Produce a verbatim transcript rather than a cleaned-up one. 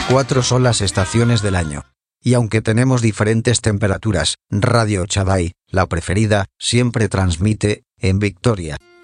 Cuatro son las estaciones del año. Y aunque tenemos diferentes temperaturas, Radio Chaday, la preferida, siempre transmite, en Victoria.